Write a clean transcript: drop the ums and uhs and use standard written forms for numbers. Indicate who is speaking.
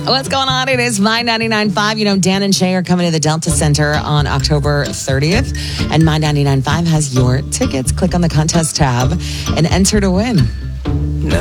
Speaker 1: What's going on? It is My 99.5. You know, Dan and Shay are coming to the Delta Center on October 30th. And My 99.5 has your tickets. Click on the contest tab and enter to win.